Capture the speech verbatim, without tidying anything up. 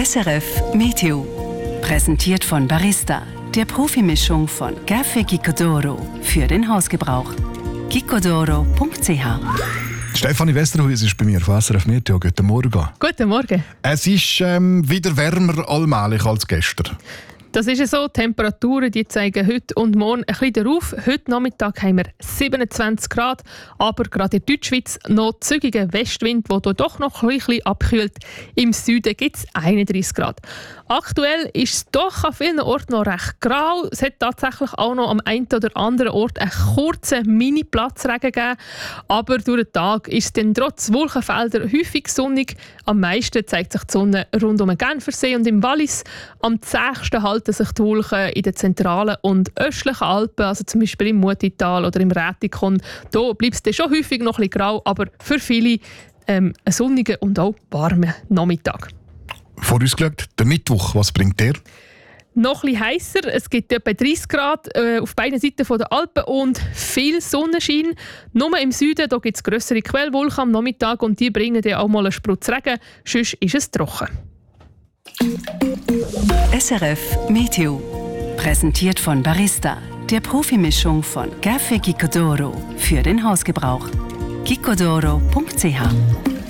S R F Meteo. Präsentiert von Barista, der Profimischung von Café Gicodoro für den Hausgebrauch. gicodoro punkt c h. Stefanie Westerhuis ist bei mir von S R F Meteo. Guten Morgen. Guten Morgen. Es ist ähm, wieder wärmer allmählich als gestern. Das ist so. Die Temperaturen die zeigen heute und morgen ein bisschen darauf. Heute Nachmittag haben wir siebenundzwanzig Grad, aber gerade in Deutschschweiz noch zügiger Westwind, der doch noch ein bisschen abkühlt. Im Süden gibt es einunddreißig Grad. Aktuell ist es doch an vielen Orten noch recht grau. Es hat tatsächlich auch noch am einen oder anderen Ort einen kurzen Mini-Platzregen gegeben. Aber durch den Tag ist es dann trotz Wolkenfelder häufig sonnig. Am meisten zeigt sich die Sonne rund um den Genfersee und im Wallis. Am zähigsten halten sich die Wolken in den zentralen und östlichen Alpen, also zum Beispiel im Mutital oder im Rätikon. Da bleibt es dann schon häufig noch ein bisschen grau, aber für viele ähm, ein sonniger und auch warmer Nachmittag. Vorausgeschaut, der Mittwoch, was bringt der? Noch etwas heißer, es gibt etwa dreißig Grad äh, auf beiden Seiten der Alpen und viel Sonnenschein. Nur im Süden gibt es grössere Quellwolken am Nachmittag und die bringen dann auch mal einen Sprutz Regen, sonst ist es trocken. S R F Meteo. Präsentiert von Barista, der Profimischung von Café Gicodoro für den Hausgebrauch. gicodoro punkt c h.